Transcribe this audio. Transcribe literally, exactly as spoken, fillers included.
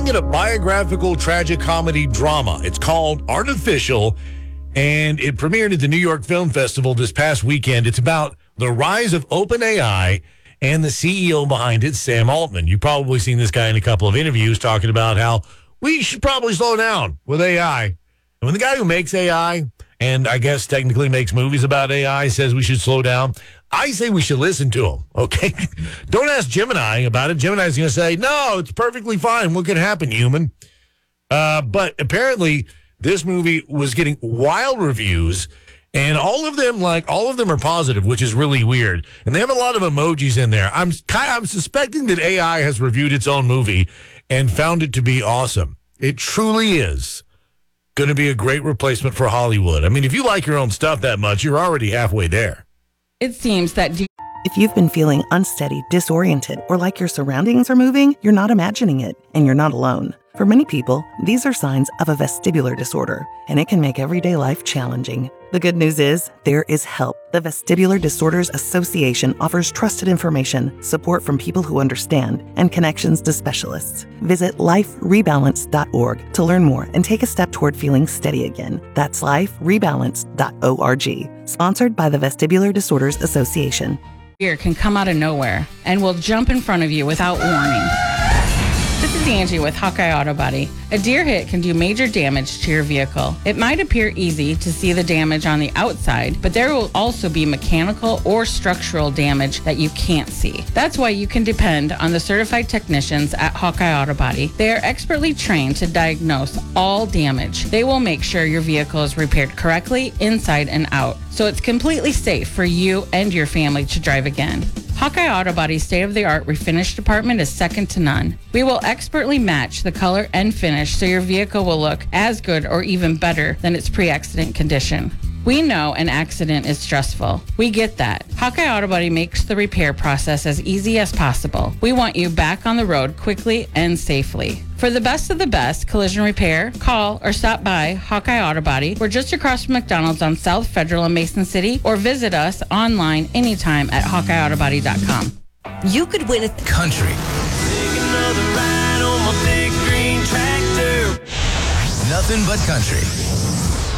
calling it a biographical tragic comedy drama. It's called Artificial, and it premiered at the New York Film Festival this past weekend. It's about the rise of OpenAI and the C E O behind it, Sam Altman. You've probably seen this guy in a couple of interviews talking about how we should probably slow down with A I. And when the guy who makes A I, and I guess technically makes movies about A I, says we should slow down, I say we should listen to him, okay? Don't ask Gemini about it. Gemini's going to say, no, it's perfectly fine. What could happen, human? Uh, but apparently, this movie was getting wild reviews, and all of them, like, all of them are positive, which is really weird. And they have a lot of emojis in there. I'm kind of, I'm suspecting that A I has reviewed its own movie and found it to be awesome. It truly is going to be a great replacement for Hollywood. I mean, if you like your own stuff that much, you're already halfway there. It seems that... Do- if you've been feeling unsteady, disoriented, or like your surroundings are moving, you're not imagining it, and you're not alone. For many people, these are signs of a vestibular disorder, and it can make everyday life challenging. The good news is, there is help. The Vestibular Disorders Association offers trusted information, support from people who understand, and connections to specialists. Visit life rebalance dot org to learn more and take a step toward feeling steady again. That's life rebalance dot org. Sponsored by the Vestibular Disorders Association. Deer can come out of nowhere and will jump in front of you without warning. This is Angie with Hawkeye Auto Body. A deer hit can do major damage to your vehicle. It might appear easy to see the damage on the outside, but there will also be mechanical or structural damage that you can't see. That's why you can depend on the certified technicians at Hawkeye Auto Body. They are expertly trained to diagnose all damage. They will make sure your vehicle is repaired correctly inside and out, so it's completely safe for you and your family to drive again. Hawkeye Auto Body's state-of-the-art refinish department is second to none. We will expertly match the color and finish so your vehicle will look as good or even better than its pre-accident condition. We know an accident is stressful. We get that. Hawkeye Auto Body makes the repair process as easy as possible. We want you back on the road quickly and safely. For the best of the best collision repair, call or stop by Hawkeye Auto Body. We're just across from McDonald's on South Federal in Mason City, or visit us online anytime at hawkeye auto body dot com. You could win a th- country. Take another ride on my big green tractor. Nothing but country.